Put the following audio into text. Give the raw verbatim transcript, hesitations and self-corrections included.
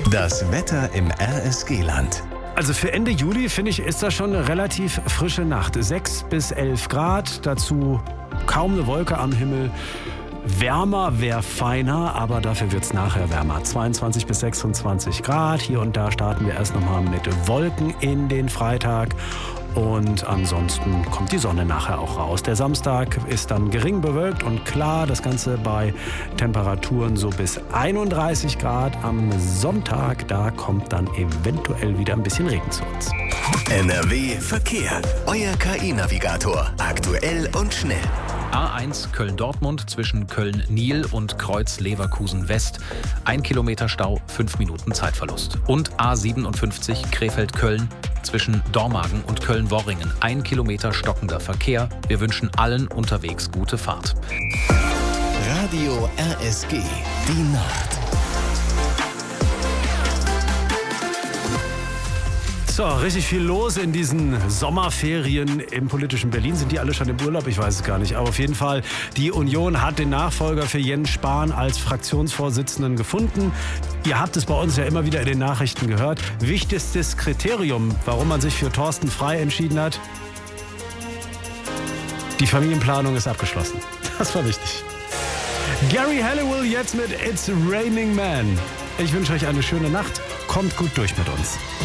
Das Wetter im R S G-Land. Also für Ende Juli, finde ich, ist das schon eine relativ frische Nacht. sechs bis elf Grad, dazu kaum eine Wolke am Himmel. Wärmer wäre feiner, aber dafür wird es nachher wärmer. zweiundzwanzig bis sechsundzwanzig Grad. Hier und da starten wir erst nochmal mit Wolken in den Freitag. Und ansonsten kommt die Sonne nachher auch raus. Der Samstag ist dann gering bewölkt und klar. Das Ganze bei Temperaturen so bis einunddreißig Grad. Am Sonntag, da kommt dann eventuell wieder ein bisschen Regen zu uns. N R W Verkehr. Euer K I-Navigator. Aktuell und schnell. A eins Köln-Dortmund zwischen Köln-Niel und Kreuz-Leverkusen-West. Ein Kilometer Stau, fünf Minuten Zeitverlust. Und A siebenundfünfzig Krefeld-Köln zwischen Dormagen und Köln-Worringen. Ein Kilometer stockender Verkehr. Wir wünschen allen unterwegs gute Fahrt. Radio R S G. Die Nacht. So, richtig viel los in diesen Sommerferien im politischen Berlin. Sind die alle schon im Urlaub? Ich weiß es gar nicht. Aber auf jeden Fall, die Union hat den Nachfolger für Jens Spahn als Fraktionsvorsitzenden gefunden. Ihr habt es bei uns ja immer wieder in den Nachrichten gehört. Wichtigstes Kriterium, warum man sich für Thorsten Frey entschieden hat: die Familienplanung ist abgeschlossen. Das war wichtig. Gary Halliwell jetzt mit It's Raining Man. Ich wünsche euch eine schöne Nacht. Kommt gut durch mit uns.